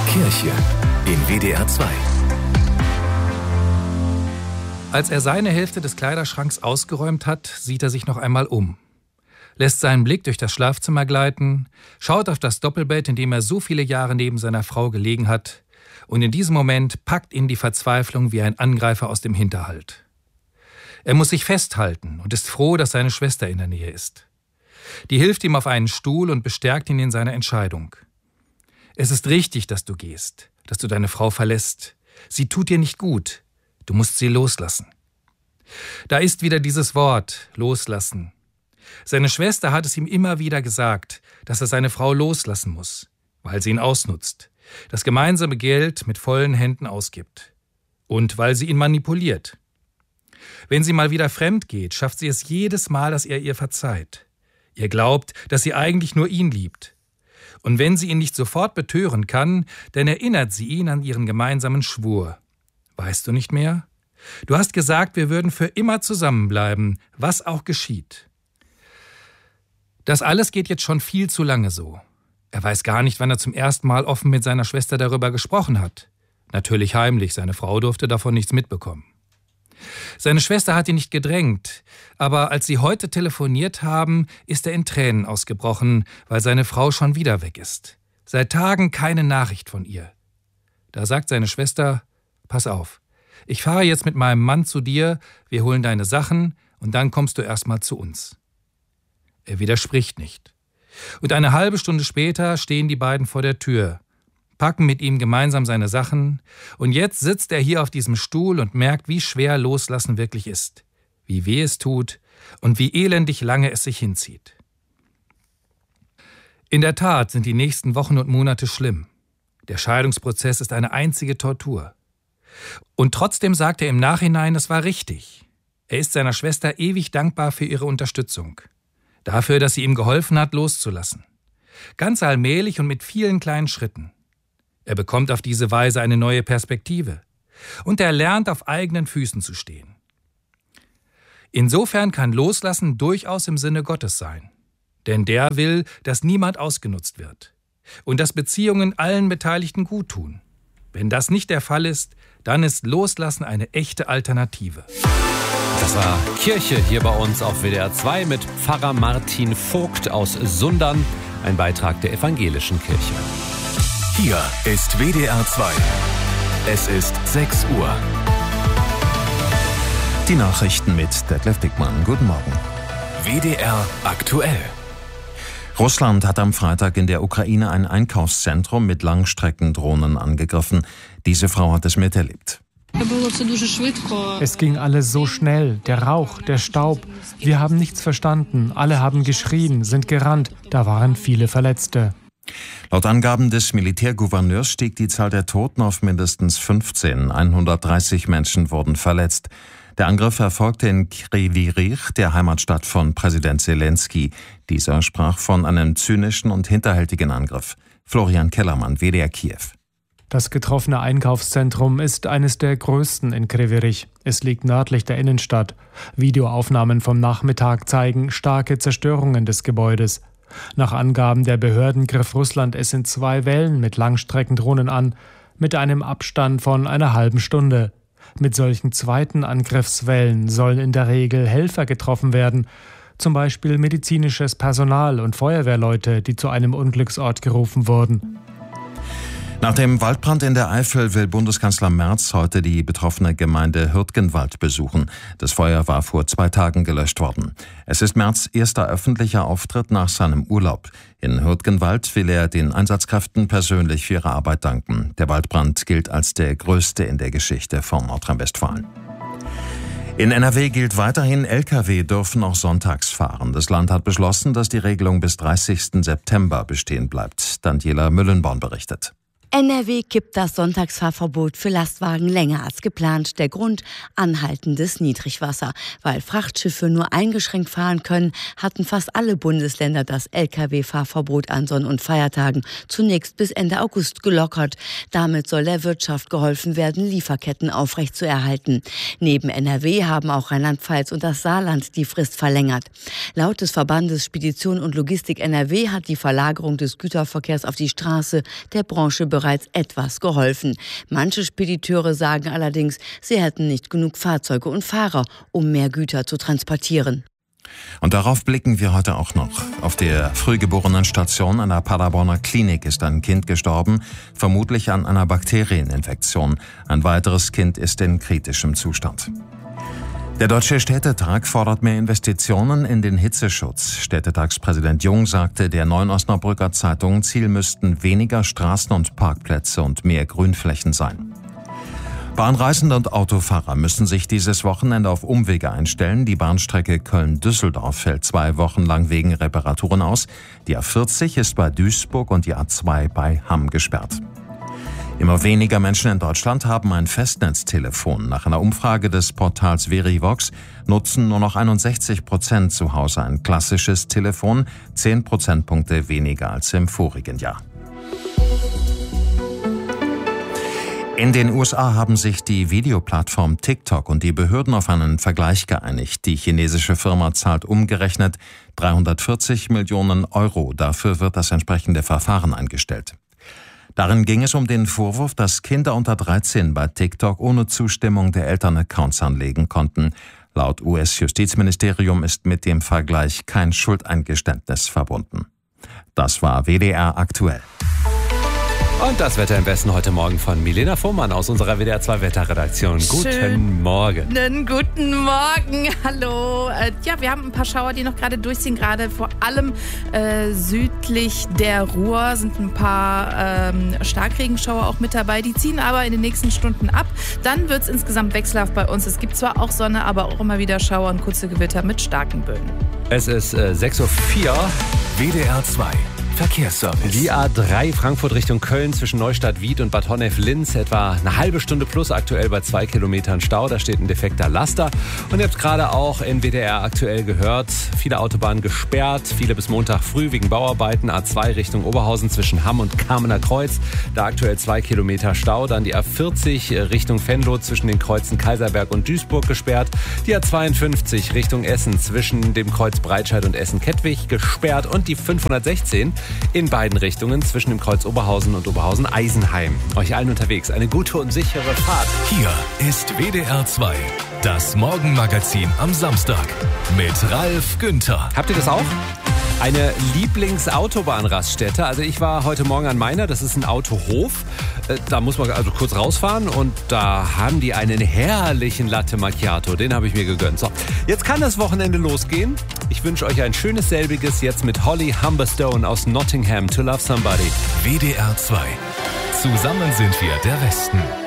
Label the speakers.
Speaker 1: Kirche in WDR 2.
Speaker 2: Als er seine Hälfte des Kleiderschranks ausgeräumt hat, sieht er sich noch einmal um. Lässt seinen Blick durch das Schlafzimmer gleiten, schaut auf das Doppelbett, in dem er so viele Jahre neben seiner Frau gelegen hat, und in diesem Moment packt ihn die Verzweiflung wie ein Angreifer aus dem Hinterhalt. Er muss sich festhalten und ist froh, dass seine Schwester in der Nähe ist. Die hilft ihm auf einen Stuhl und bestärkt ihn in seiner Entscheidung. Es ist richtig, dass du gehst, dass du deine Frau verlässt. Sie tut dir nicht gut. Du musst sie loslassen. Da ist wieder dieses Wort, loslassen. Seine Schwester hat es ihm immer wieder gesagt, dass er seine Frau loslassen muss, weil sie ihn ausnutzt, das gemeinsame Geld mit vollen Händen ausgibt und weil sie ihn manipuliert. Wenn sie mal wieder fremd geht, schafft sie es jedes Mal, dass er ihr verzeiht. Ihr glaubt, dass sie eigentlich nur ihn liebt. Und wenn sie ihn nicht sofort betören kann, dann erinnert sie ihn an ihren gemeinsamen Schwur. Weißt du nicht mehr? Du hast gesagt, wir würden für immer zusammenbleiben, was auch geschieht. Das alles geht jetzt schon viel zu lange so. Er weiß gar nicht, wann er zum ersten Mal offen mit seiner Schwester darüber gesprochen hat. Natürlich heimlich, seine Frau durfte davon nichts mitbekommen. Seine Schwester hat ihn nicht gedrängt, aber als sie heute telefoniert haben, ist er in Tränen ausgebrochen, weil seine Frau schon wieder weg ist. Seit Tagen keine Nachricht von ihr. Da sagt seine Schwester, pass auf, ich fahre jetzt mit meinem Mann zu dir, wir holen deine Sachen und dann kommst du erstmal zu uns. Er widerspricht nicht. Und eine halbe Stunde später stehen die beiden vor der Tür, packen mit ihm gemeinsam seine Sachen und jetzt sitzt er hier auf diesem Stuhl und merkt, wie schwer Loslassen wirklich ist, wie weh es tut und wie elendig lange es sich hinzieht. In der Tat sind die nächsten Wochen und Monate schlimm. Der Scheidungsprozess ist eine einzige Tortur. Und trotzdem sagt er im Nachhinein, es war richtig. Er ist seiner Schwester ewig dankbar für ihre Unterstützung. Dafür, dass sie ihm geholfen hat, loszulassen. Ganz allmählich und mit vielen kleinen Schritten. Er bekommt auf diese Weise eine neue Perspektive. Und er lernt, auf eigenen Füßen zu stehen. Insofern kann Loslassen durchaus im Sinne Gottes sein. Denn der will, dass niemand ausgenutzt wird. Und dass Beziehungen allen Beteiligten gut tun. Wenn das nicht der Fall ist, dann ist Loslassen eine echte Alternative.
Speaker 3: Das war Kirche hier bei uns auf WDR 2 mit Pfarrer Martin Vogt aus Sundern, ein Beitrag der Evangelischen Kirche.
Speaker 1: Hier ist WDR 2. Es ist 6 Uhr.
Speaker 4: Die Nachrichten mit Detlef Dickmann. Guten Morgen.
Speaker 1: WDR aktuell.
Speaker 4: Russland hat am Freitag in der Ukraine ein Einkaufszentrum mit Langstreckendrohnen angegriffen. Diese Frau hat es miterlebt.
Speaker 5: Es ging alles so schnell, der Rauch, der Staub. Wir haben nichts verstanden, alle haben geschrien, sind gerannt. Da waren viele Verletzte.
Speaker 4: Laut Angaben des Militärgouverneurs stieg die Zahl der Toten auf mindestens 15. 130 Menschen wurden verletzt. Der Angriff erfolgte in Kryvyi Rih, der Heimatstadt von Präsident Zelensky. Dieser sprach von einem zynischen und hinterhältigen Angriff. Florian Kellermann, WDR Kiew.
Speaker 5: Das getroffene Einkaufszentrum ist eines der größten in Kryvyi Rih. Es liegt nördlich der Innenstadt. Videoaufnahmen vom Nachmittag zeigen starke Zerstörungen des Gebäudes. Nach Angaben der Behörden griff Russland es in 2 Wellen mit Langstreckendrohnen an, mit einem Abstand von einer halben Stunde. Mit solchen zweiten Angriffswellen sollen in der Regel Helfer getroffen werden, zum Beispiel medizinisches Personal und Feuerwehrleute, die zu einem Unglücksort gerufen wurden.
Speaker 4: Nach dem Waldbrand in der Eifel will Bundeskanzler Merz heute die betroffene Gemeinde Hürtgenwald besuchen. Das Feuer war vor 2 Tagen gelöscht worden. Es ist Merz' erster öffentlicher Auftritt nach seinem Urlaub. In Hürtgenwald will er den Einsatzkräften persönlich für ihre Arbeit danken. Der Waldbrand gilt als der größte in der Geschichte von Nordrhein-Westfalen. In NRW gilt weiterhin, Lkw dürfen auch sonntags fahren. Das Land hat beschlossen, dass die Regelung bis 30. September bestehen bleibt. Daniela Müllenborn berichtet.
Speaker 6: NRW kippt das Sonntagsfahrverbot für Lastwagen länger als geplant. Der Grund: anhaltendes Niedrigwasser. Weil Frachtschiffe nur eingeschränkt fahren können, hatten fast alle Bundesländer das Lkw-Fahrverbot an Sonn- und Feiertagen zunächst bis Ende August gelockert. Damit soll der Wirtschaft geholfen werden, Lieferketten aufrechtzuerhalten. Neben NRW haben auch Rheinland-Pfalz und das Saarland die Frist verlängert. Laut des Verbandes Spedition und Logistik NRW hat die Verlagerung des Güterverkehrs auf die Straße der Branche bereits bereits etwas geholfen. Manche Spediteure sagen allerdings, sie hätten nicht genug Fahrzeuge und Fahrer, um mehr Güter zu transportieren.
Speaker 4: Und darauf blicken wir heute auch noch. Auf der Frühgeborenen-Station einer Paderborner Klinik ist ein Kind gestorben, vermutlich an einer Bakterieninfektion. Ein weiteres Kind ist in kritischem Zustand. Der Deutsche Städtetag fordert mehr Investitionen in den Hitzeschutz. Städtetagspräsident Jung sagte der Neuen Osnabrücker Zeitung, Ziel müssten weniger Straßen und Parkplätze und mehr Grünflächen sein. Bahnreisende und Autofahrer müssen sich dieses Wochenende auf Umwege einstellen. Die Bahnstrecke Köln-Düsseldorf fällt 2 Wochen lang wegen Reparaturen aus. Die A40 ist bei Duisburg und die A2 bei Hamm gesperrt. Immer weniger Menschen in Deutschland haben ein Festnetztelefon. Nach einer Umfrage des Portals Verivox nutzen nur noch 61% zu Hause ein klassisches Telefon, 10 Prozentpunkte weniger als im vorigen Jahr. In den USA haben sich die Videoplattform TikTok und die Behörden auf einen Vergleich geeinigt. Die chinesische Firma zahlt umgerechnet 340 Millionen Euro. Dafür wird das entsprechende Verfahren eingestellt. Darin ging es um den Vorwurf, dass Kinder unter 13 bei TikTok ohne Zustimmung der Eltern Accounts anlegen konnten. Laut US-Justizministerium ist mit dem Vergleich kein Schuldeingeständnis verbunden. Das war WDR aktuell.
Speaker 3: Und das Wetter im Westen heute Morgen von Milena Fuhrmann aus unserer WDR 2 Wetterredaktion. Guten Morgen.
Speaker 7: Guten Morgen, hallo. Ja, wir haben ein paar Schauer, die noch gerade durchziehen. Gerade vor allem südlich der Ruhr sind ein paar Starkregenschauer auch mit dabei. Die ziehen aber in den nächsten Stunden ab. Dann wird es insgesamt wechselhaft bei uns. Es gibt zwar auch Sonne, aber auch immer wieder Schauer und kurze Gewitter mit starken Böen.
Speaker 3: Es ist 6:04 Uhr.
Speaker 1: WDR 2 Verkehrsservice.
Speaker 3: Die A3 Frankfurt Richtung Köln zwischen Neustadt-Wied und Bad Honnef-Linz. Etwa eine halbe Stunde plus aktuell bei 2 Kilometern Stau. Da steht ein defekter Laster. Und ihr habt gerade auch in WDR aktuell gehört, viele Autobahnen gesperrt. Viele bis Montag früh wegen Bauarbeiten. A2 Richtung Oberhausen zwischen Hamm und Kamener Kreuz. Da aktuell 2 Kilometer Stau. Dann die A40 Richtung Venlo zwischen den Kreuzen Kaiserberg und Duisburg gesperrt. Die A52 Richtung Essen zwischen dem Kreuz Breitscheid und Essen-Kettwig gesperrt. Und die 516 in beiden Richtungen zwischen dem Kreuz Oberhausen und Oberhausen-Eisenheim. Euch allen unterwegs eine gute und sichere Fahrt.
Speaker 1: Hier ist WDR 2, das Morgenmagazin am Samstag mit Ralf Günther.
Speaker 3: Habt ihr das auch? Eine Lieblingsautobahn-Raststätte. Also ich war heute Morgen an meiner, das ist ein Autohof. Da muss man also kurz rausfahren und da haben die einen herrlichen Latte Macchiato. Den habe ich mir gegönnt. So, jetzt kann das Wochenende losgehen. Ich wünsche euch ein schönes selbiges jetzt mit Holly Humberstone aus Nottingham, To Love Somebody.
Speaker 1: WDR 2. Zusammen sind wir der Westen.